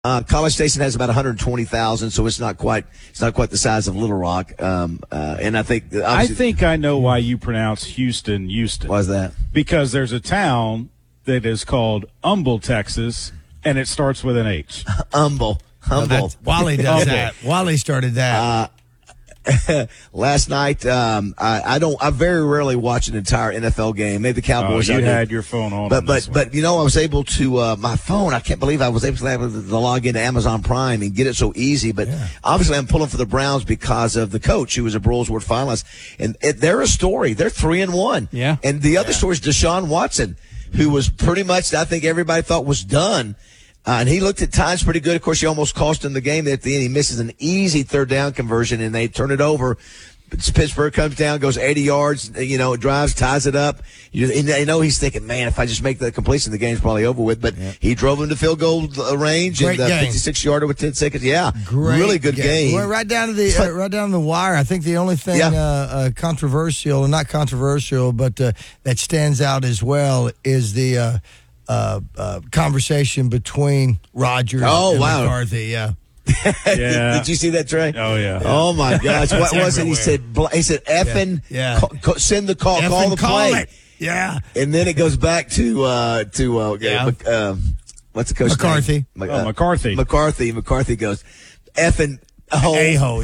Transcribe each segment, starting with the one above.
College Station has about 120,000, so it's not quite the size of Little Rock. And I think I know why you pronounce Houston. Why is that? Because there's a town that is called Humble, Texas, and it starts with an H. Humble. Wally does that. Wally started that. Last night, I very rarely watch an entire NFL game. Maybe the Cowboys. You had your phone on. But I was able to my phone. I can't believe I was able to log into Amazon Prime and get it so easy. But obviously, I'm pulling for the Browns because of the coach who was a Broyles Award finalist, and they're a story. They're 3-1. Yeah. And the other story is Deshaun Watson, who was pretty much I think everybody thought was done. And he looked at times pretty good. Of course, he almost cost him the game at the end. He misses an easy third down conversion, and they turn it over. Pittsburgh comes down, goes 80 yards, drives, ties it up. He's thinking, man, if I just make the completion, the game's probably over with. But he drove him to field goal range and 56-yarder with 10 seconds. Yeah, really good game. Well, right down to the wire. I think the only thing controversial, not controversial, but that stands out as well is the conversation between Rodgers and McCarthy. Yeah. Did you see that, Trey? Oh, yeah. Oh, my gosh. What was it? He said, effing send the call, call the play. Yeah. And then it goes back to what's the coach McCarthy. name? McCarthy. McCarthy goes, effing a-hole.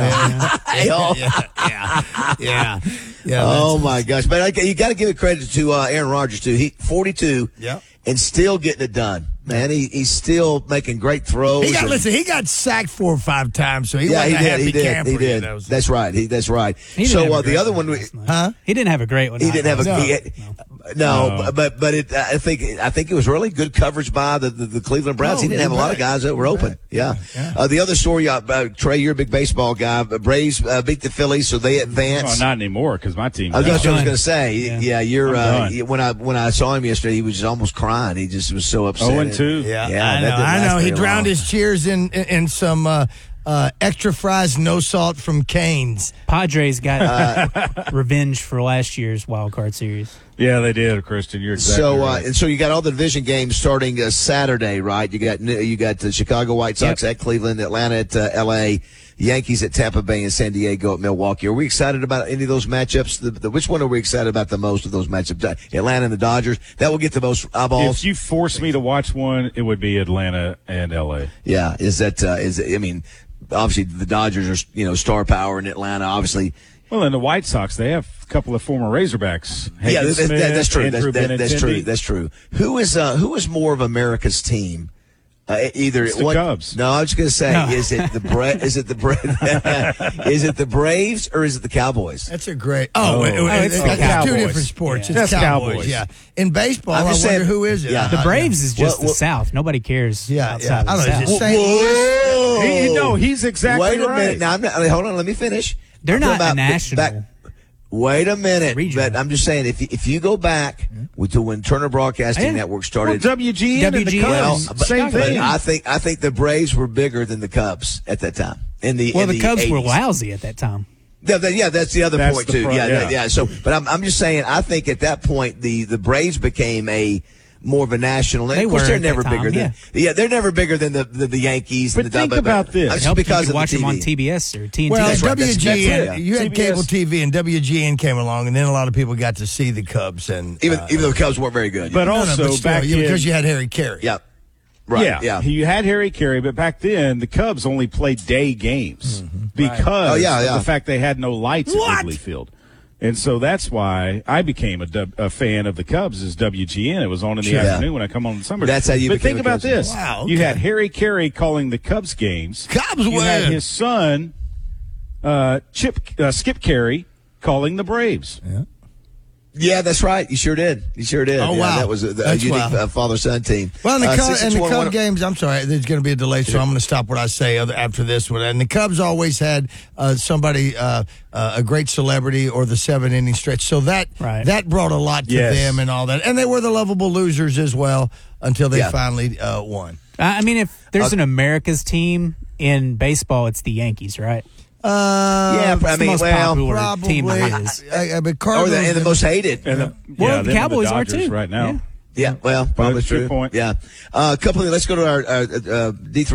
Yeah. Oh, my gosh. But you got to give it credit to Aaron Rodgers, too. He 42 and still getting it done. Man, he's still making great throws. He got sacked 4 or 5 times, so he wasn't a happy camper. He did. That's right. That's right. So the other one, he didn't have a great one. He didn't have but I think it was really good coverage by the Cleveland Browns. He didn't have a lot of guys that were open. Yeah. The other story, Trey, you're a big baseball guy. Braves beat the Phillies, so they advance. Not anymore because my team. That's what I was going to say. Yeah, you're. When I saw him yesterday, he was just almost crying. He just was so upset. 0-2. Yeah, I know. He drowned his cheers in some extra fries, no salt from Cane's. Padres got revenge for last year's wild card series. Yeah, they did, Christian. You're exactly right. And so you got all the division games starting Saturday, right? You got the Chicago White Sox at Cleveland, Atlanta at L.A., Yankees at Tampa Bay, and San Diego at Milwaukee. Are we excited about any of those matchups? Which one are we excited about the most of those matchups? Atlanta and the Dodgers. That will get the most eyeballs. If you force me to watch one, it would be Atlanta and L.A. Yeah, obviously the Dodgers are star power in Atlanta, obviously. Well, and the White Sox, they have a couple of former Razorbacks. That's true. That's true. Who is more of America's team? It's the Cubs. No, I was going to say, is it the Braves or is it the Cowboys? That's a great. It's the Cowboys. 2 different sports. Yeah. It's Cowboys. Yeah. In baseball, I wonder who is it. Yeah. The Braves is just the South. Nobody cares. Outside of the South. St. Louis. He's exactly right. Wait a minute. Now, hold on. Let me finish. They're not a national. Wait a minute. Regional. But I'm just saying, if you go back to when Turner Broadcasting Network started, WGN and the Cubs, same thing. I think the Braves were bigger than the Cubs at that time. The Cubs 80s. were lousy at that time. Yeah, that's the other point too. Yeah. So, but I'm just saying, I think at that point the Braves became more of a national. Of course, they're never bigger than they're never bigger than the Yankees. But and think about this. Just because you could watch them on TBS or TNT. Well, that's right. WGN, you had TBS. cable TV, and WGN came along, and then a lot of people got to see the Cubs. And even though the Cubs weren't very good. But because you had Harry Carey. Yeah. Right. Yeah. You had Harry Carey, but back then the Cubs only played day games because of the fact they had no lights at Wrigley Field. And so that's why I became a fan of the Cubs as WGN. It was on in the afternoon when I come on in the summer. That's how you But think about this. Wow, okay. You had Harry Carey calling the Cubs games. You had his son, Skip Carey, calling the Braves. Yeah, that's right. You sure did. Oh, wow. That was a unique father-son team. Well, the Cub games, I'm sorry, there's going to be a delay, so I'm going to stop what I say after this one. And the Cubs always had somebody, a great celebrity or the 7-inning stretch. So that brought a lot to them and all that. And they were the lovable losers as well until they finally won. I mean, if there's an America's team in baseball, it's the Yankees, right? I mean, probably. Team and the most hated. The Cowboys are too right now. Yeah, well, probably true. Good point. Yeah. A couple of, let's go to our D3